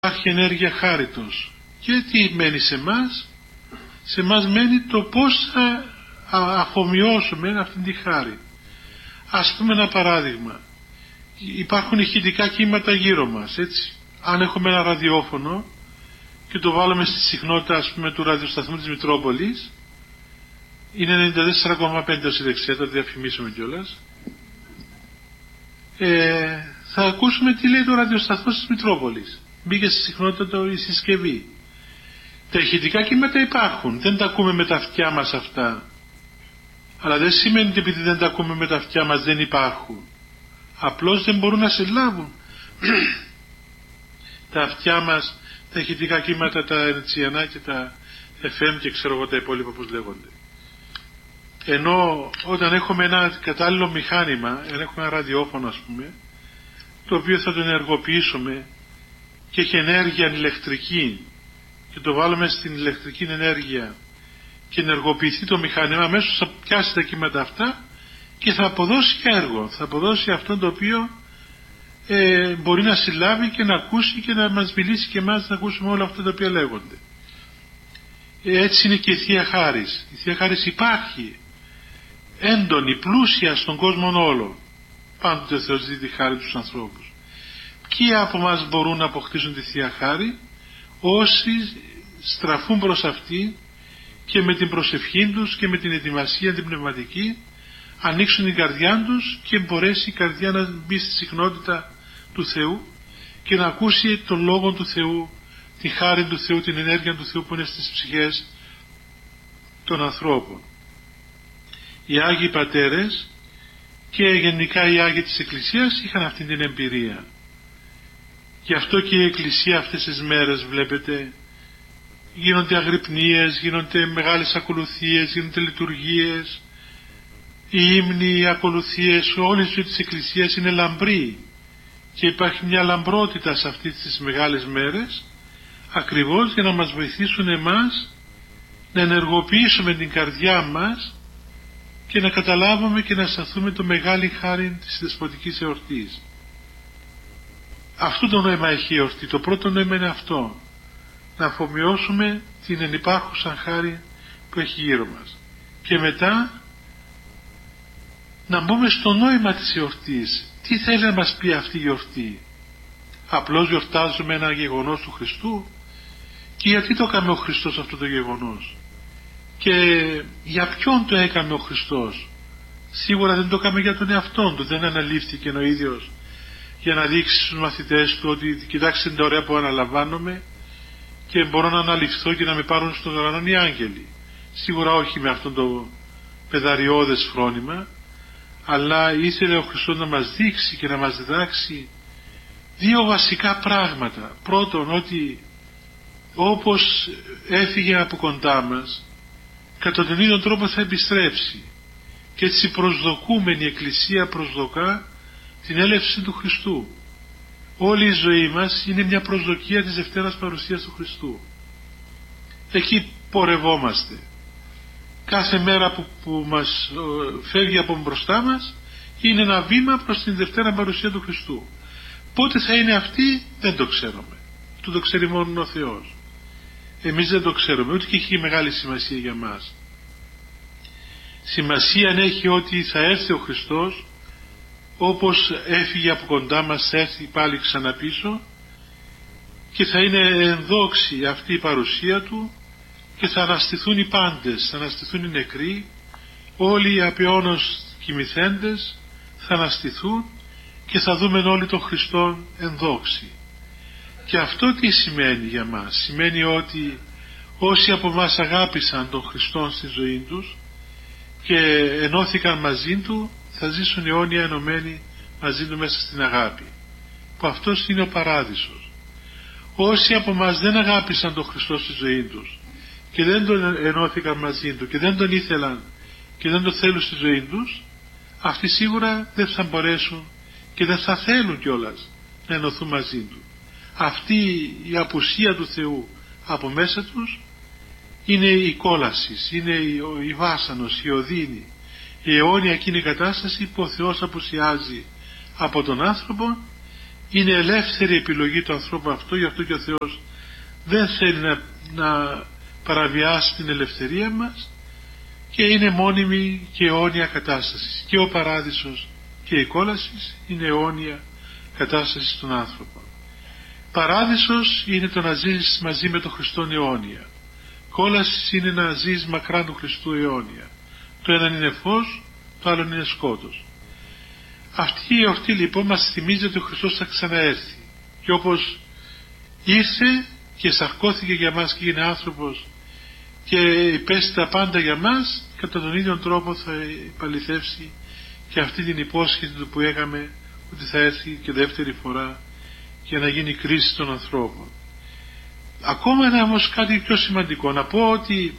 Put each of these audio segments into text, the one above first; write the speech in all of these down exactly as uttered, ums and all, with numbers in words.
υπάρχει ενέργεια χάριτος. Και τι μένει σε εμάς? Σε εμάς μένει το πώς θα αφομοιώσουμε αυτή τη χάρη. Ας πούμε ένα παράδειγμα. Υπάρχουν ηχητικά κύματα γύρω μας, έτσι. Αν έχουμε ένα ραδιόφωνο και το βάλουμε στη συχνότητα, ας πούμε, του ραδιοσταθμού της Μητρόπολης, είναι ενενήντα τέσσερα κόμμα πέντε ως η δεξιά, θα το διαφημίσουμε κιόλας, ε, θα ακούσουμε τι λέει το ραδιοσταθμός της Μητρόπολης. Μπήκε στη συχνότητα το, η συσκευή. Τα ηχητικά κύματα υπάρχουν, δεν τα ακούμε με τα αυτιά μας αυτά. Αλλά δεν σημαίνει ότι επειδή δεν τα ακούμε με τα αυτιά μας δεν υπάρχουν. Απλώς δεν μπορούν να συλλάβουν τα αυτιά μας τα ηχητικά κύματα, τα ενετσιανά και τα εφ εμ και ξέρω εγώ τα υπόλοιπα πώς λέγονται. Ενώ όταν έχουμε ένα κατάλληλο μηχάνημα, αν έχουμε ένα ραδιόφωνο ας πούμε, το οποίο θα το ενεργοποιήσουμε και έχει ενέργεια ηλεκτρική και το βάλουμε στην ηλεκτρική ενέργεια και ενεργοποιηθεί το μηχάνημα, αμέσως θα πιάσει τα κύματα αυτά και θα αποδώσει έργο, θα αποδώσει αυτό το οποίο ε, μπορεί να συλλάβει και να ακούσει και να μας μιλήσει και εμάς να ακούσουμε όλα αυτά τα οποία λέγονται. Ε, έτσι είναι και η Θεία Χάρις. Η Θεία Χάρις υπάρχει έντονη, πλούσια στον κόσμο όλο. Πάντοτε ο Θεός δίνει τη χάρη τους ανθρώπους. Ποιοι από μας μπορούν να αποκτήσουν τη Θεία Χάρη? Όσοι στραφούν προς αυτή και με την προσευχή τους και με την ετοιμασία την πνευματική ανοίξουν την καρδιά τους και μπορέσει η καρδιά να μπει στη συχνότητα του Θεού και να ακούσει τον Λόγο του Θεού, τη χάρη του Θεού, την ενέργεια του Θεού που είναι στις ψυχές των ανθρώπων. Οι Άγιοι Πατέρες και γενικά οι Άγιοι της Εκκλησίας είχαν αυτή την εμπειρία. Γι' αυτό και η Εκκλησία αυτές τις μέρες βλέπετε γίνονται αγρυπνίες, γίνονται μεγάλες ακολουθίες, γίνονται λειτουργίες, οι ύμνοι, οι ακολουθίες, όλη η ζωή της Εκκλησίας είναι λαμπρή και υπάρχει μια λαμπρότητα σε αυτές τις μεγάλες μέρες ακριβώς για να μας βοηθήσουν εμάς να ενεργοποιήσουμε την καρδιά μας και να καταλάβουμε και να αισθανθούμε το μεγάλη χάρη της δεσποτικής εορτής. Αυτό το νόημα έχει η εορτή. Το πρώτο νόημα είναι αυτό, να αφομοιώσουμε την ενυπάρχουσα χάρη που έχει γύρω μας και μετά να μπούμε στο νόημα της εορτής. Τι θέλει να μας πει αυτή η εορτή? Απλώς γιορτάζουμε ένα γεγονός του Χριστού? Και γιατί το έκανε ο Χριστός αυτό το γεγονός? Και για ποιον το έκανε ο Χριστός? Σίγουρα δεν το έκανε για τον εαυτόν του, δεν αναλήφθηκε ο ίδιος για να δείξει στους μαθητές του ότι κοιτάξτε την ωραία που αναλαμβάνομαι και μπορώ να αναλυφθώ και να με πάρουν στον ουρανό οι άγγελοι. Σίγουρα όχι με αυτόν το παιδαριώδες φρόνημα, αλλά ήθελε ο Χριστός να μας δείξει και να μας διδάξει δύο βασικά πράγματα. Πρώτον, ότι όπως έφυγε από κοντά μας, κατά τον ίδιο τρόπο θα επιστρέψει, και έτσι προσδοκούμενη η Εκκλησία προσδοκά την έλευση του Χριστού. Όλη η ζωή μας είναι μια προσδοκία της Δευτέρας Παρουσίας του Χριστού. Εκεί πορευόμαστε. Κάθε μέρα που, που μας φεύγει από μπροστά μας είναι ένα βήμα προς την Δευτέρα Παρουσία του Χριστού. Πότε θα είναι αυτή δεν το ξέρουμε. Αυτό το ξέρει μόνο ο Θεός. Εμείς δεν το ξέρουμε, ούτε και έχει μεγάλη σημασία για μας. Σημασία έχει ότι θα έρθει ο Χριστός, όπως έφυγε από κοντά μας, θα έρθει πάλι ξανά πίσω και θα είναι ενδόξη αυτή η παρουσία του και θα αναστηθούν οι πάντες, θα αναστηθούν οι νεκροί, όλοι οι απειώνως κοιμηθέντες θα αναστηθούν και θα δούμε όλοι τον Χριστόν ενδόξη. Και αυτό τι σημαίνει για μας? Σημαίνει ότι όσοι από μας αγάπησαν τον Χριστόν στη ζωή τους και ενώθηκαν μαζί του, θα ζήσουν αιώνια ενωμένοι μαζί του μέσα στην αγάπη, που αυτός είναι ο παράδεισος. Όσοι από μας δεν αγάπησαν τον Χριστό στη ζωή τους και δεν τον ενώθηκαν μαζί του και δεν τον ήθελαν και δεν τον θέλουν στη ζωή τους, αυτοί σίγουρα δεν θα μπορέσουν και δεν θα θέλουν κιόλας να ενωθούν μαζί του. Αυτή η απουσία του Θεού από μέσα τους είναι η κόλαση, είναι η βάσανος, η οδύνη, η αιώνια εκείνη κατάσταση που ο Θεός απουσιάζει από τον άνθρωπο Είναι ελεύθερη επιλογή του ανθρώπου αυτό, γι' αυτό και ο Θεός δεν θέλει να, να παραβιάσει την ελευθερία μας, και είναι μόνιμη και αιώνια κατάσταση. Και ο παράδεισος και η κόλαση είναι αιώνια κατάσταση στον άνθρωπο. Παράδεισος είναι το να ζεις μαζί με τον Χριστό αιώνια. Κόλαση είναι να ζεις μακράν του Χριστού αιώνια. Το ένα είναι φως, το άλλο είναι σκότος. Αυτή η εορτή λοιπόν μας θυμίζει ότι ο Χριστός θα ξαναέρθει, και όπως ήρθε και σαρκώθηκε για μας και είναι άνθρωπος και υπέστη τα πάντα για μας, κατά τον ίδιο τρόπο θα επαληθεύσει και αυτή την υπόσχεση του που έκαμε, ότι θα έρθει και δεύτερη φορά για να γίνει κρίση των ανθρώπων. Ακόμα ένα όμως κάτι πιο σημαντικό, να πω ότι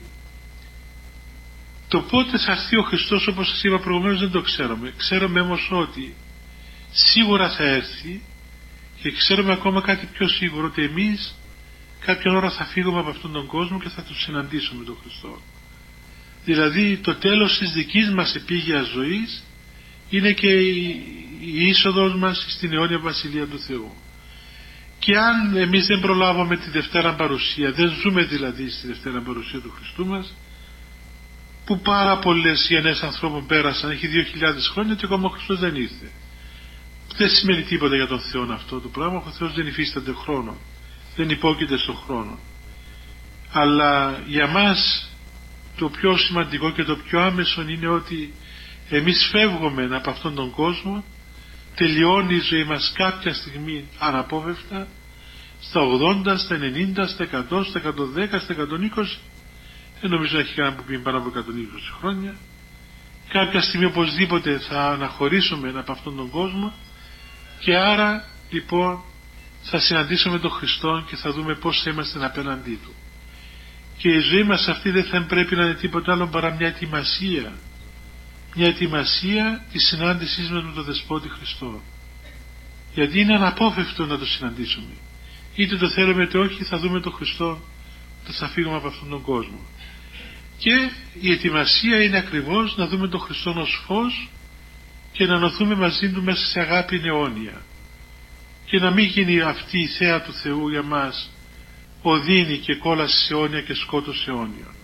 το πότε θα έρθει ο Χριστός, όπως σας είπα προηγουμένως, δεν το ξέρουμε. Ξέρουμε όμως ότι σίγουρα θα έρθει, και ξέρουμε ακόμα κάτι πιο σίγουρο, ότι εμείς κάποια ώρα θα φύγουμε από αυτόν τον κόσμο και θα τον συναντήσουμε τον Χριστό. Δηλαδή το τέλος της δικής μας επίγειας ζωής είναι και η είσοδος μας στην αιώνια Βασιλεία του Θεού. Και αν εμείς δεν προλάβουμε τη Δευτέρα Παρουσία, δεν ζούμε δηλαδή στη Δευτέρα Παρουσία του Χριστού μας, που πάρα πολλές γενναίες ανθρώπων πέρασαν, έχει δύο χιλιάδες χρόνια και ακόμα ο Χριστός δεν ήρθε. Δεν σημαίνει τίποτα για τον Θεό αυτό το πράγμα. Ο Θεός δεν υφίσταται χρόνο, δεν υπόκειται στον χρόνο. Αλλά για μας το πιο σημαντικό και το πιο άμεσο είναι ότι εμείς φεύγουμε από αυτόν τον κόσμο, τελειώνει η ζωή μας κάποια στιγμή αναπόφευκτα, στα ογδόντα, στα ενενήντα, στα εκατό, στα εκατόν δέκα, στα εκατόν είκοσι. Δεν νομίζω να έχει κανένα που πει πάνω από εκατόν είκοσι χρόνια. Κάποια στιγμή οπωσδήποτε θα αναχωρήσουμε από αυτόν τον κόσμο, και άρα λοιπόν θα συναντήσουμε τον Χριστό και θα δούμε πώς θα είμαστε απέναντί του. Και η ζωή μας αυτή δεν θα πρέπει να είναι τίποτα άλλο παρά μια ετοιμασία, μια ετοιμασία της συνάντησής μας με τον Δεσπότη Χριστό, γιατί είναι αναπόφευκτο να το συναντήσουμε, είτε το θέλουμε είτε όχι. Θα δούμε τον Χριστό όταν θα φύγουμε από αυτόν τον κόσμο, και η ετοιμασία είναι ακριβώς να δούμε τον Χριστό ως φως και να ενωθούμε μαζί του μέσα σε αγάπη αιώνια, και να μην γίνει αυτή η θέα του Θεού για μας οδύνη και κόλαση αιώνια και σκότος αιώνιων.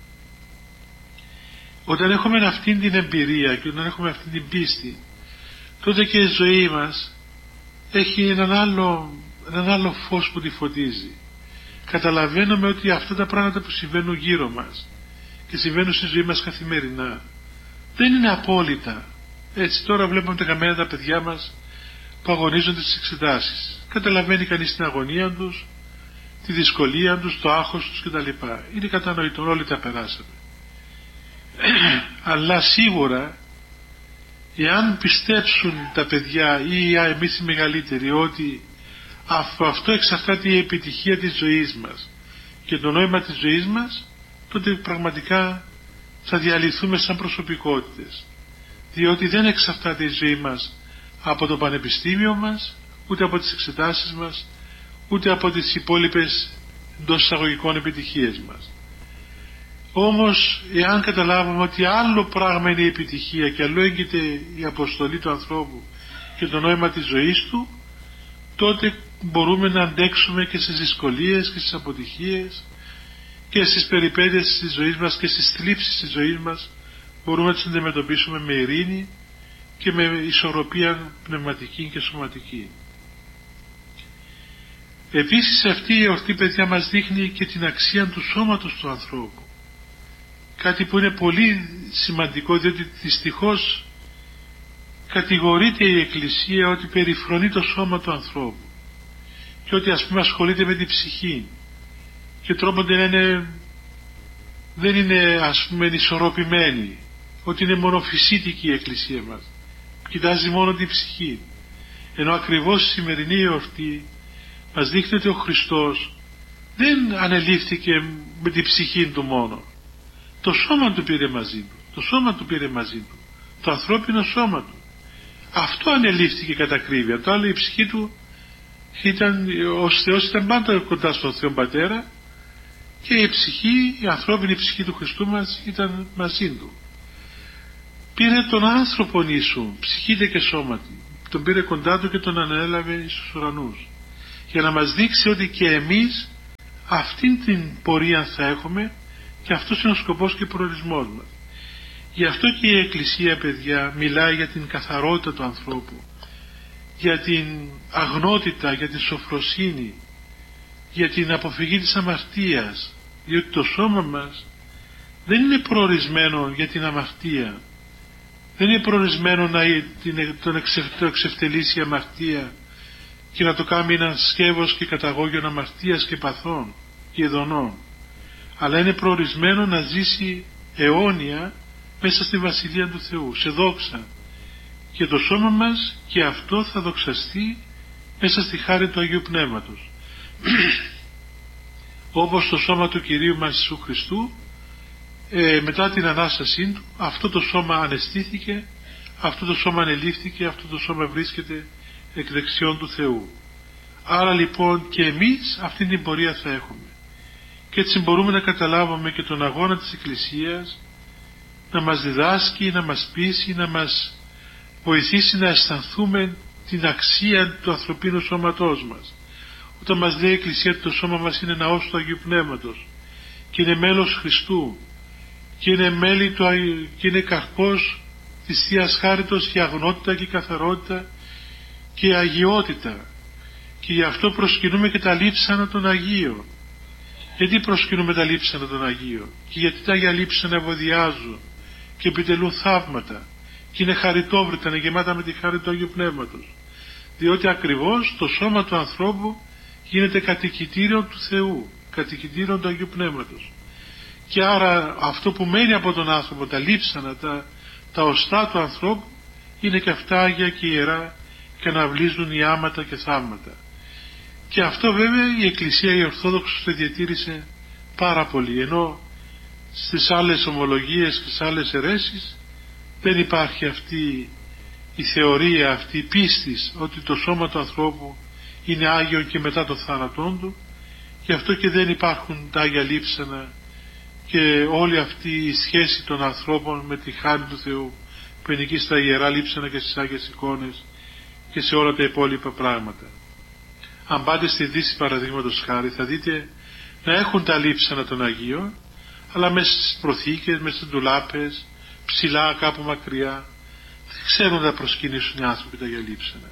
Όταν έχουμε αυτή την εμπειρία και όταν έχουμε αυτή την πίστη, τότε και η ζωή μας έχει έναν άλλο, έναν άλλο φως που τη φωτίζει. Καταλαβαίνουμε ότι αυτά τα πράγματα που συμβαίνουν γύρω μας και συμβαίνουν στη ζωή μας καθημερινά δεν είναι απόλυτα. Έτσι τώρα βλέπουμε τα καμένα τα παιδιά μας που αγωνίζονται στις εξετάσεις. Καταλαβαίνει κανείς την αγωνία τους, τη δυσκολία τους, το άγχος τους κτλ. Είναι κατανοητό, όλοι τα περάσαμε. Αλλά σίγουρα εάν πιστέψουν τα παιδιά ή εμείς οι μεγαλύτεροι ότι αυτό εξαρτάται η επιτυχία της ζωής μας και το νόημα της ζωής μας, τότε πραγματικά θα διαλυθούμε σαν προσωπικότητες, διότι δεν εξαρτάται η ζωή μας από το πανεπιστήμιο μας, ούτε από τις εξετάσεις μας, ούτε από τις υπόλοιπες εντός εισαγωγικών επιτυχίες μας. Όμως εάν καταλάβουμε ότι άλλο πράγμα είναι η επιτυχία και αλλού έγκυται η αποστολή του ανθρώπου και το νόημα της ζωής του, τότε μπορούμε να αντέξουμε και στις δυσκολίες και στις αποτυχίες και στις περιπέτειες της ζωής μας και στις θλίψεις της ζωής μας. Μπορούμε να τις αντιμετωπίσουμε με ειρήνη και με ισορροπία πνευματική και σωματική. Επίσης αυτή η εορτή, παιδιά, μας δείχνει και την αξία του σώματος του ανθρώπου, κάτι που είναι πολύ σημαντικό, διότι δυστυχώς κατηγορείται η Εκκλησία ότι περιφρονεί το σώμα του ανθρώπου και ότι ας πούμε ασχολείται με την ψυχή και τρόπονται να είναι, δεν είναι ας πούμε ισορροπημένη, ότι είναι μονοφυσίτικη η Εκκλησία μας, κοιτάζει μόνο την ψυχή, ενώ ακριβώς η σημερινή εορτή μας δείχνει ότι ο Χριστός δεν ανελήφθηκε με την ψυχή του μόνο, το σώμα του πήρε μαζί του, το σώμα του πήρε μαζί του, το ανθρώπινο σώμα του, αυτό ανελήφθηκε κατά ακρίβεια. Το άλλο, η ψυχή του ήταν, ο Θεός ήταν πάντα κοντά στον Θεό Πατέρα, και η ψυχή, η ανθρώπινη ψυχή του Χριστού μας ήταν μαζί του. Πήρε τον άνθρωπον Ιησού, ψυχήτε και σώματι, τον πήρε κοντά του και τον ανέλαβε στους ουρανούς. για να μας δείξει ότι και εμείς αυτήν την πορεία θα έχουμε και αυτός είναι ο σκοπός και προορισμός μας. Γι' αυτό και η Εκκλησία, παιδιά, μιλάει για την καθαρότητα του ανθρώπου, για την αγνότητα, για την σοφροσύνη, για την αποφυγή της αμαρτίας, διότι το σώμα μας δεν είναι προορισμένο για την αμαρτία, δεν είναι προορισμένο να τον εξευτελίσει η αμαρτία και να το κάνει ένα σκεύος και καταγόγιον αμαρτίας και παθών και ειδονών, αλλά είναι προορισμένο να ζήσει αιώνια μέσα στη Βασιλεία του Θεού, σε δόξα, και το σώμα μας και αυτό θα δοξαστεί μέσα στη χάρη του Αγίου Πνεύματος. Όπως το σώμα του Κυρίου μας Ιησού Χριστού, ε, μετά την Ανάστασή του, αυτό το σώμα αναισθήθηκε, αυτό το σώμα ανελήφθηκε, αυτό το σώμα βρίσκεται εκ δεξιών του Θεού. Άρα λοιπόν και εμείς αυτή την πορεία θα έχουμε, και έτσι μπορούμε να καταλάβουμε και τον αγώνα της Εκκλησίας, να μας διδάσκει, να μας πείσει, να μας βοηθήσει να αισθανθούμε την αξία του ανθρωπίνου σώματός μας. Όταν μας λέει η Εκκλησία ότι το σώμα μας είναι ναός του Αγίου Πνεύματος και είναι μέλος Χριστού και είναι, μέλη του, και είναι καρπός της Θείας Χάριτος και αγνότητα και καθαρότητα και αγιότητα, και γι' αυτό προσκυνούμε και τα λείψανα των Αγίων. Γιατί προσκυνούμε τα λείψανα των Αγίων? Και γιατί τα Αγία λείψανα ευωδιάζουν και επιτελούν θαύματα και είναι χαριτόβρητα, είναι γεμάτα με τη χάρη του Αγίου Πνεύματος, διότι ακριβώς το σώμα του ανθρώπου γίνεται κατοικητήριο του Θεού, κατοικητήριο του Αγίου Πνεύματος, και άρα αυτό που μένει από τον άνθρωπο, τα λείψανα, τα, τα οστά του ανθρώπου, είναι και αυτά Άγια και Ιερά και αναβλύζουν ιάματα και θαύματα. Και αυτό βέβαια η Εκκλησία η Ορθόδοξη το διατήρησε πάρα πολύ, ενώ στις άλλες ομολογίες και στις άλλες αιρέσεις δεν υπάρχει αυτή η θεωρία, αυτή η πίστης ότι το σώμα του ανθρώπου είναι Άγιο και μετά το θάνατό του, γι' αυτό και δεν υπάρχουν τα Άγια λείψανα και όλη αυτή η σχέση των ανθρώπων με τη χάρη του Θεού που είναι εκεί στα Ιερά λείψανα και στις Άγιες εικόνες και σε όλα τα υπόλοιπα πράγματα. Αν πάτε στη Δύση παραδείγματος χάρη, θα δείτε να έχουν τα λείψανα των Αγίων, αλλά μέσα στις προθήκες, μέσα στις ντουλάπες, ψηλά κάπου μακριά. Δεν ξέρουν να προσκυνήσουν οι άνθρωποι τα Αγία λείψανα,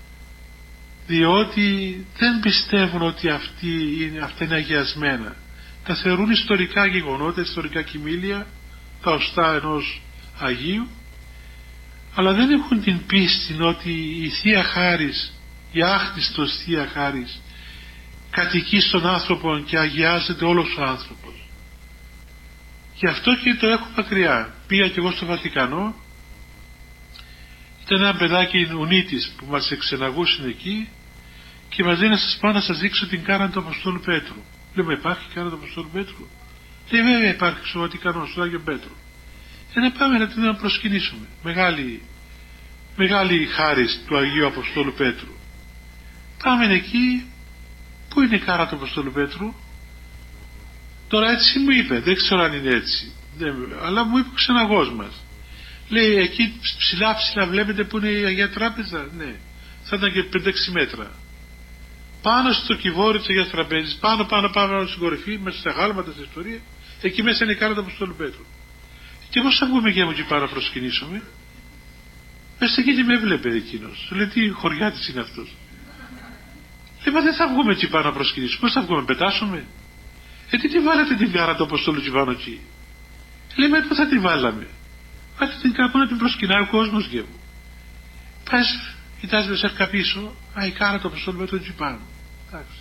διότι δεν πιστεύουν ότι αυτοί είναι, αυτά είναι αγιασμένα. Τα θεωρούν ιστορικά γεγονότα, ιστορικά κοιμήλια, τα οστά ενός Αγίου, αλλά δεν έχουν την πίστη ότι η Θεία Χάρις, η άκτιστος Θεία Χάρις, κατοικεί στον άνθρωπο και αγιάζεται όλος ο άνθρωπος. Γι' αυτό και το έχω μακριά. Πήγα και εγώ στο Βατικανό, ήταν ένα παιδάκι Ουνίτης που μας εξεναγούσαν εκεί και μας λέει να σας πάω να σας δείξω την κάρα του Αποστόλου Πέτρου. Λέμε, υπάρχει κάρα του Αποστόλου Πέτρου? Λέει, βέβαια υπάρχει στο Βατικανό, στο Άγιο Πέτρο. Και να πάμε να την προσκυνήσουμε. Μεγάλη, μεγάλη χάρις του Αγίου Αποστόλου Πέτρου. Πάμε εκεί. Πού είναι η κάρα του Αποστόλου Πέτρου? Τώρα έτσι μου είπε, δεν ξέρω αν είναι έτσι, δεν, αλλά μου είπε ο ξεναγός μας. Λέει, εκεί ψηλά ψηλά βλέπετε που είναι η Αγία Τράπεζα? Ναι, θα ήταν και πέντε έξι μέτρα. Πάνω στο κυβόρι της Αγίας Τραπέζης, πάνω πάνω πάνω στην κορυφή, μέσα στα γάλματα της ιστορίας, εκεί μέσα είναι η κάρα του Αποστόλου Πέτρου. Και πώς θα βγούμε και μου εκεί πάνω να προσκυνήσουμε? Μέσα εκεί με έβλεπε εκείνος. Λέει, τι χωριάτης είναι αυτός? Λέει, μα δεν θα βγούμε εκεί πάνω να προσκυνήσουμε. Πώς θα βγούμε, πετάσουμε? Ε, τι τη βάλατε την κάρα του Αποστόλου Τζιβάνο εκεί? Λέει, μα πού θα τη βάλαμε? Πάτε την κάπου να την προσκυνάει ο κόσμος και μου. Πας, κοιτάζει με σέρκα πίσω, α, η κάρα του Αποστόλου με τον Τζιβάνο. Εντάξει.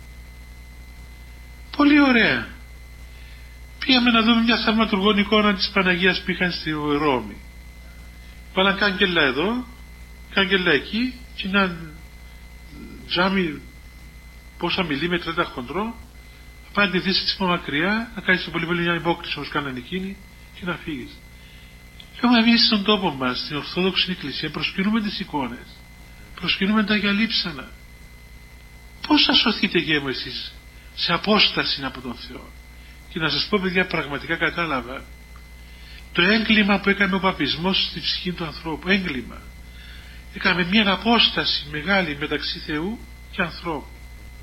Πολύ ωραία. Πήγαμε να δούμε μια θαυματουργών εικόνα της Παναγίας που είχαν στη Ρώμη. Βάλαν κάγκελα εδώ, κάγκελα εκεί, και ένα τζάμι πόσα μιλίμετρα ήταν χοντρό. Πάνε τη δύση της μακριά, να κάνεις το πολύ πολύ μια υπόκριση όπως κάνανε εκείνοι και να φύγεις. Λέμε, εμείς στον τόπο μας, στην Ορθόδοξη Εκκλησία, προσκυνούμε τις εικόνες, προσκυνούμε τα Αγία λείψανα. Πώς θα σωθείτε και εσείς σε απόσταση από τον Θεό? Και να σας πω, παιδιά, πραγματικά κατάλαβα το έγκλημα που έκανε ο παπισμός στη ψυχή του ανθρώπου. Έγκλημα. Έκαμε μια απόσταση μεγάλη μεταξύ Θεού και ανθρώπου.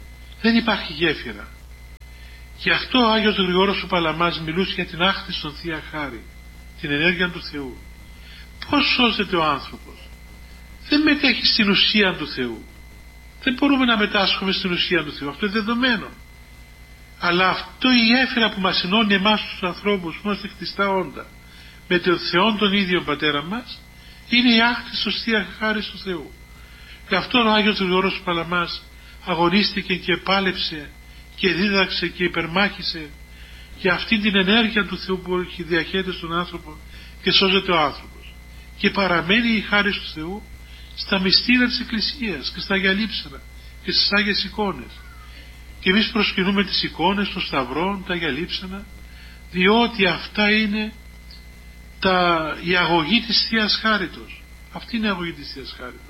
Δεν υπάρχει γέφυρα. Γι' αυτό ο Άγιος Γρηγόρος ο Παλαμάς μιλούσε για την άκτηση των Θεία Χάρη, την ενέργεια του Θεού. Πώς σώζεται ο άνθρωπος? Δεν μετέχει στην ουσία του Θεού. Δεν μπορούμε να μετάσχουμε στην ουσία του Θεού, αυτό είναι δεδομένο. Αλλά αυτό η γέφυρα που μας ενώνει εμάς τους ανθρώπους που είμαστε χτιστά όντα με τον Θεό τον ίδιο Πατέρα μας, είναι η άκτηση της Θεία Χάρης του Θεού. Γι' αυτό ο Άγιος Γρηγόρος ο Παλαμάς αγωνίστηκε και πάλεψε και δίδαξε και υπερμάχησε για αυτή την ενέργεια του Θεού που διαχέεται στον άνθρωπο και σώζεται ο άνθρωπος. Και παραμένει η χάρη του Θεού στα μυστήρια της Εκκλησίας και στα Αγία Λείψανα και στις Άγιες εικόνες. Και εμείς προσκυνούμε τις εικόνες των Σταυρών, τα Αγία Λείψανα, διότι αυτά είναι τα, η αγωγή της Θείας Χάριτος. Αυτή είναι η αγωγή της Θείας Χάριτος.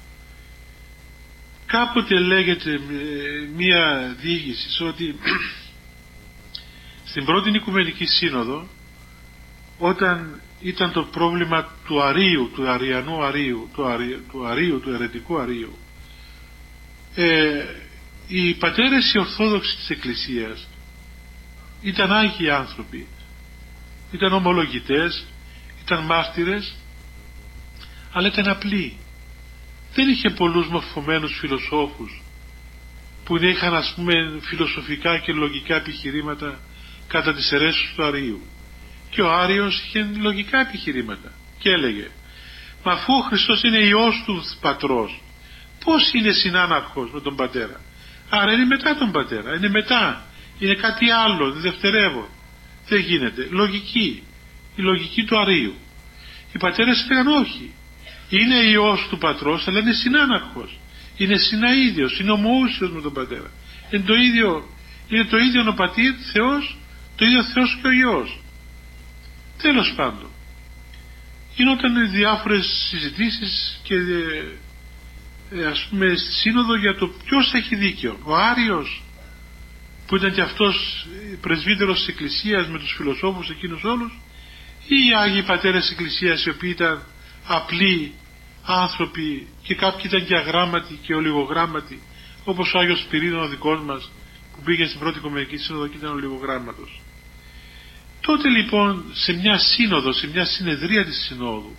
Κάποτε λέγεται μία διήγηση ότι στην πρώτη Οικουμενική Σύνοδο, όταν ήταν το πρόβλημα του αρείου, του αριανού αρείου, του, αρι, του αρείου, του αιρετικού αρείου, ε, οι πατέρες οι Ορθόδοξοι της Εκκλησίας ήταν άγιοι άνθρωποι, ήταν ομολογητές, ήταν μάρτυρες, αλλά ήταν απλοί. Δεν είχε πολλούς μορφωμένους φιλοσόφους που είχαν, ας πούμε, φιλοσοφικά και λογικά επιχειρήματα κατά τις αιρέσεις του Αρείου. Και ο Άριος είχε λογικά επιχειρήματα και έλεγε, μα αφού ο Χριστός είναι Υιός του Πατρός, πώς είναι συνάναρχος με τον Πατέρα? Άρα είναι μετά τον Πατέρα, είναι μετά, είναι κάτι άλλο, είναι δευτερεύον. Δεν γίνεται. Λογική, η λογική του Αρείου. Οι πατέρες έλεγαν όχι, είναι Υιός του Πατρός, αλλά είναι συνάναρχος, είναι συναίδιος, είναι ομοούσιος με τον Πατέρα. Είναι το ίδιο, είναι το ίδιο ο Πατήρ Θεός, το ίδιο Θεός και ο Υιός. Τέλος πάντων, γινόταν διάφορες συζητήσεις και ε, ας πούμε στη Σύνοδο για το ποιος έχει δίκιο, ο Άριος που ήταν και αυτός πρεσβύτερος της Εκκλησίας με τους φιλοσόφους εκείνους όλους, ή οι Άγιοι Πατέρες της Εκκλησίας οι οποίοι ήταν απλοί άνθρωποι και κάποιοι ήταν και αγράμματοι και ολιγογράμματοι, όπως ο Άγιος Σπυρίδων ο δικός μας που πήγε στην πρώτη Οικουμενική Σύνοδο και ήταν ολιγογράμματος. Τότε λοιπόν σε μια σύνοδο, σε μια συνεδρία της Συνόδου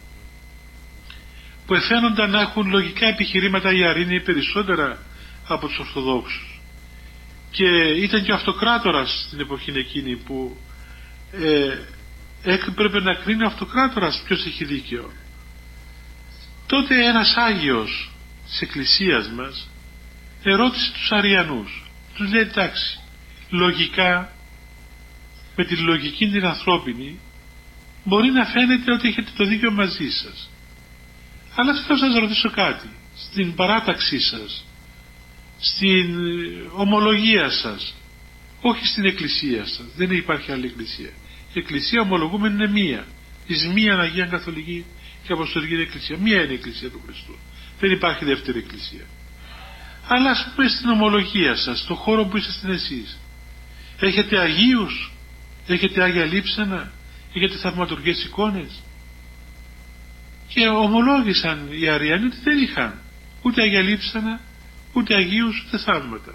που εφαίνονταν να έχουν λογικά επιχειρήματα οι Αρήνιοι περισσότερα από τους Ορθοδόξους, και ήταν και ο αυτοκράτορας στην εποχή εκείνη που ε, έπρεπε να κρίνει ο αυτοκράτορας ποιος έχει δίκαιο. Τότε ένας Άγιος της Εκκλησίας μας ερώτησε τους Αριανούς, τους λέει εντάξει, λογικά με τη λογική την ανθρώπινη μπορεί να φαίνεται ότι έχετε το δίκαιο μαζί σας, αλλά θέλω να σας ρωτήσω κάτι. Στην παράταξή σας, στην ομολογία σας, όχι στην εκκλησία σας, δεν υπάρχει άλλη εκκλησία. Η εκκλησία ομολογούμενη είναι μία, εις μίαν Αγία Καθολική και Αποστολική Εκκλησία. Μία είναι η εκκλησία του Χριστού, δεν υπάρχει δεύτερη εκκλησία. Αλλά ας πούμε στην ομολογία σας, στον χώρο που είσαστε εσείς, έχετε Αγίους, έχετε Άγια Λείψανα, έχετε θαυματουργές εικόνες? Και ομολόγησαν οι Αριανοί ότι δεν είχαν ούτε Άγια Λείψανα, ούτε Αγίους, ούτε θαύματα,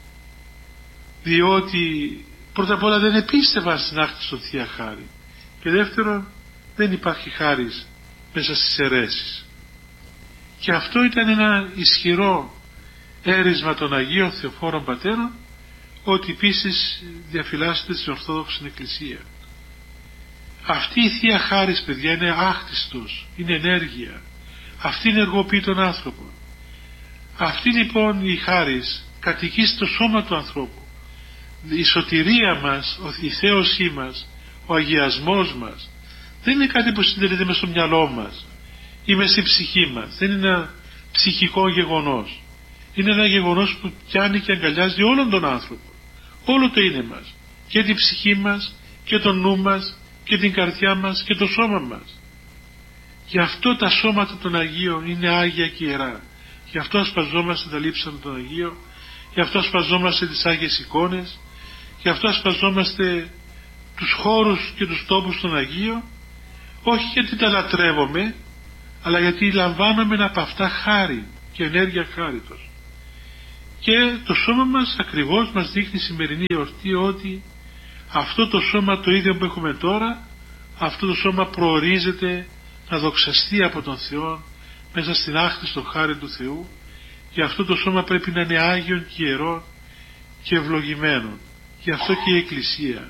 διότι πρώτα απ' όλα δεν επίστευαν στην άκτηση των Θεία Χάρη, και δεύτερον δεν υπάρχει χάρις μέσα στις αιρέσεις. Και αυτό ήταν ένα ισχυρό έρισμα των Αγίων Θεοφόρων Πατέρων, ότι επίσης διαφυλάσσεται στην Ορθόδοξη Εκκλησία. Αυτή η Θεία Χάρις, παιδιά, είναι άκτιστος, είναι ενέργεια, αυτή ενεργοποιεί τον άνθρωπο. Αυτή λοιπόν η χάρις κατοικεί στο σώμα του ανθρώπου. Η σωτηρία μας, η θέωσή μας, ο αγιασμός μας δεν είναι κάτι που συντελείται μες στο μυαλό μας ή μες στην ψυχή μας, δεν είναι ένα ψυχικό γεγονός, είναι ένα γεγονός που πιάνει και αγκαλιάζει όλον τον άνθρωπο, όλο το είναι μας, και την ψυχή μας και τον νου μας και την καρδιά μας και το σώμα μας. Γι' αυτό τα σώματα των Αγίων είναι άγια και ιερά, γι' αυτό ασπαζόμαστε τα λείψανα των Αγίων, γι' αυτό ασπαζόμαστε τις Άγιες εικόνες, γι' αυτό ασπαζόμαστε τους χώρους και τους τόπους των Αγίων, όχι γιατί τα λατρεύουμε, αλλά γιατί λαμβάνουμε από αυτά χάρη και ενέργεια χάριτος. Και το σώμα μας ακριβώς μας δείχνει η σημερινή εορτή ότι αυτό το σώμα το ίδιο που έχουμε τώρα, αυτό το σώμα προορίζεται να δοξαστεί από τον Θεό μέσα στην άκτιστο χάρη του Θεού, και αυτό το σώμα πρέπει να είναι άγιον και ιερό και ευλογημένο. Γι' αυτό και η Εκκλησία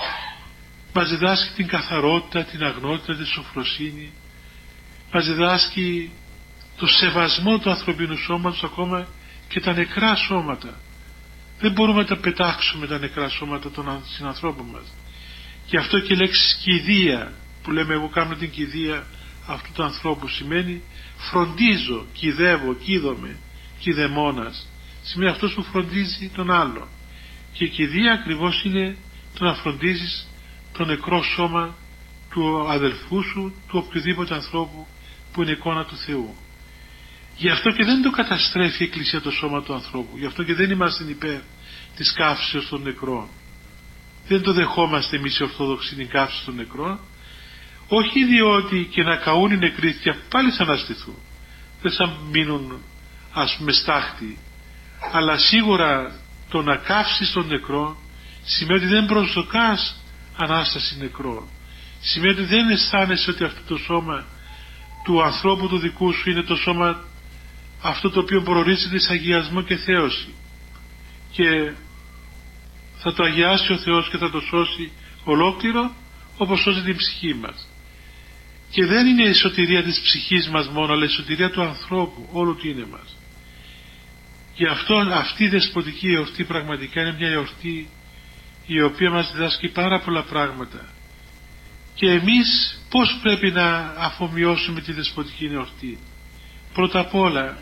μας διδάσκει την καθαρότητα, την αγνότητα, τη σοφροσύνη, μας διδάσκει το σεβασμό του ανθρωπίνου σώματος, ακόμα και τα νεκρά σώματα. Δεν μπορούμε να τα πετάξουμε τα νεκρά σώματα των συνανθρώπων μας. Γι' αυτό και η λέξη κηδεία, που λέμε εγώ κάνω την κηδεία αυτού του ανθρώπου, σημαίνει φροντίζω, κηδεύω, κηδομαι, κηδεμόνας. Σημαίνει αυτός που φροντίζει τον άλλο. Και η κηδεία ακριβώς είναι το να φροντίζεις το νεκρό σώμα του αδελφού σου, του οποιοδήποτε ανθρώπου που είναι εικόνα του Θεού. Γι' αυτό και δεν το καταστρέφει η Εκκλησία το σώμα του ανθρώπου. Γι' αυτό και δεν είμαστε υπέρ της καύσεως των νεκρών. Δεν το δεχόμαστε εμείς οι Ορθόδοξοι την καύση των νεκρών. Όχι διότι και να καούν οι νεκροί και πάλι θα αναστηθούν. Δεν θα μείνουν ας πούμε στάχτη. Αλλά σίγουρα το να καύσεις τον νεκρό σημαίνει ότι δεν προσδοκάς Ανάσταση νεκρών. Σημαίνει ότι δεν αισθάνεσαι ότι αυτό το σώμα του ανθρώπου του δικού σου είναι το σώμα αυτό το οποίο προορίζεται σε αγιασμό και θέωση, και θα το αγιάσει ο Θεός και θα το σώσει ολόκληρο όπως σώζει την ψυχή μας. Και δεν είναι η σωτηρία της ψυχής μας μόνο, αλλά η σωτηρία του ανθρώπου, όλου του είναι μας. Γι' αυτό αυτή η δεσποτική εορτή πραγματικά είναι μια εορτή η οποία μας διδάσκει πάρα πολλά πράγματα. Και εμείς πώς πρέπει να αφομοιώσουμε τη δεσποτική εορτή? Πρώτα απ' όλα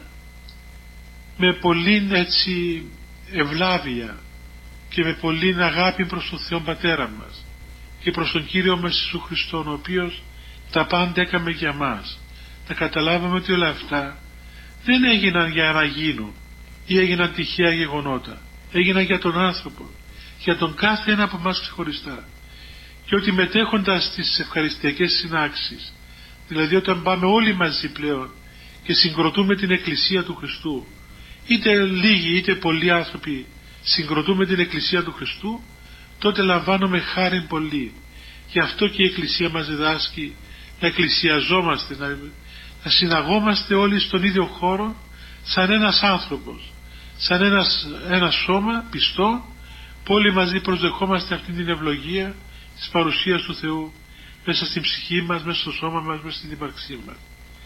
με πολλήν έτσι ευλάβεια και με πολλήν αγάπη προς τον Θεό Πατέρα μας και προς τον Κύριο μας Ιησού Χριστόν, ο οποίος τα πάντα έκαμε για μας. Να καταλάβουμε ότι όλα αυτά δεν έγιναν για να γίνουν ή έγιναν τυχαία γεγονότα. Έγιναν για τον άνθρωπο, για τον κάθε ένα από εμάς ξεχωριστά. Και ότι μετέχοντας στις ευχαριστιακές συνάξεις, δηλαδή όταν πάμε όλοι μαζί πλέον και συγκροτούμε την Εκκλησία του Χριστού, είτε λίγοι είτε πολλοί άνθρωποι συγκροτούμε την Εκκλησία του Χριστού, τότε λαμβάνουμε χάριν πολύ. Γι' αυτό και η Εκκλησία μας διδάσκει να εκκλησιαζόμαστε, να, να συναγόμαστε όλοι στον ίδιο χώρο, σαν ένας άνθρωπος, σαν ένας, ένα σώμα πιστό, που όλοι μαζί προσδεχόμαστε αυτή την ευλογία της παρουσίας του Θεού μέσα στην ψυχή μας, μέσα στο σώμα μας, μέσα στην ύπαρξή μας.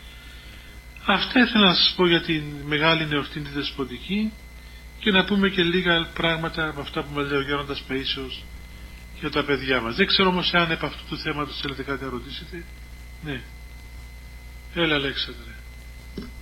Αυτά ήθελα να σας πω για την μεγάλη εορτή τη δεσποτική, και να πούμε και λίγα πράγματα από αυτά που μας λέει ο Γέροντας Παΐσιος για τα παιδιά μας. Δεν ξέρω όμως αν επ' αυτού του θέματος θέλετε κάτι να ρωτήσετε. Ναι. Έλα Αλέξανδρε.